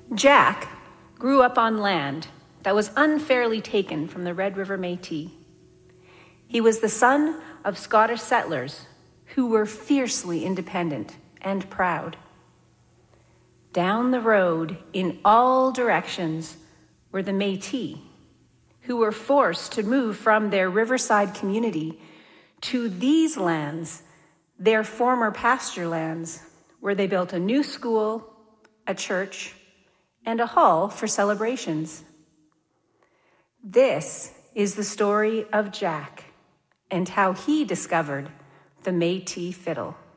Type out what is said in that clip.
Jack grew up on land that was unfairly taken from the Red River Métis. He was the son of Scottish settlers who were fiercely independent and proud. Down the road, in all directions, were the Métis, who were forced to move from their riverside community to these lands, their former pasture lands, where they built a new school, a church, and a hall for celebrations. This is the story of Jack and how he discovered the Métis fiddle.